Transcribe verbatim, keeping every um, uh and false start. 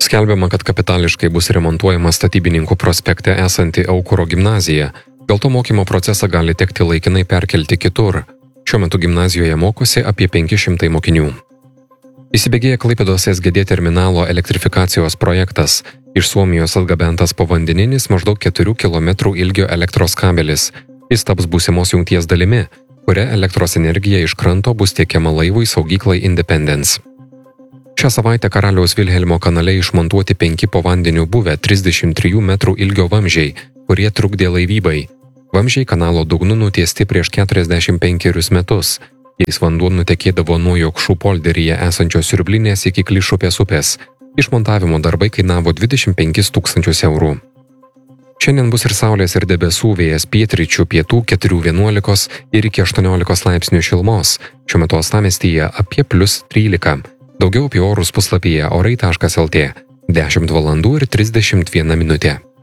Skelbiama, kad kapitališkai bus remontuojama Statybininkų prospekte esanti Aukuro gimnazija. Dėl to mokymo procesą gali tekti laikinai perkelti kitur. Šiuo metu gimnazijoje mokosi apie penki šimtai mokinių. Įsibėgėja Klaipėdos S G D terminalo elektrifikacijos projektas. Iš Suomijos atgabentas povandeninis maždaug keturių kilometrų ilgio elektros kabelis. Jis taps būsimos jungties dalimi, kuria elektros energija iš kranto bus tiekiama laivui saugyklai Independence. Šią savaitę Karaliaus Vilhelmo kanale išmontuoti penki po vandeniu buvę trisdešimt trijų metrų ilgio vamzdžiai, kurie trukdė laivybai. Vamzdžiai kanalo dugnu nutiesti prieš keturiasdešimt penkerius metus. Jais vanduo nutekėdavo nuo Jokšų polderyje esančios siurblinės iki Klišupės upės. Išmontavimo darbai kainavo dvidešimt penkis tūkstančius eurų. Šiandien bus ir saulės ir debesų, vėjas pietryčių, pietų keturių vienuolikos ir iki aštuoniolikos laipsnių šilumos. Šiuo metu uostamiestyje apie plius trylika. Daugiau apie orus puslapyje orai taškas lt. dešimt valandų ir trisdešimt viena minutė.